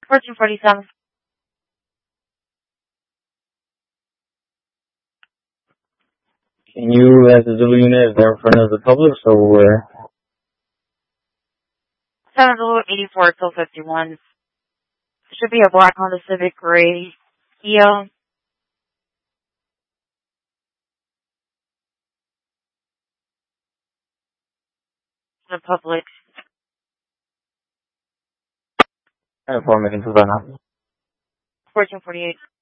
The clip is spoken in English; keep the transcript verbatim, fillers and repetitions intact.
fourteen forty-seven. Can you, as a Zulu unit, is there in front of the public, so where? seven Zulu eighty-four till fifty-one. It should be a black Honda Civic gray Kia. The public. Information, Savannah. fourteen forty-eight.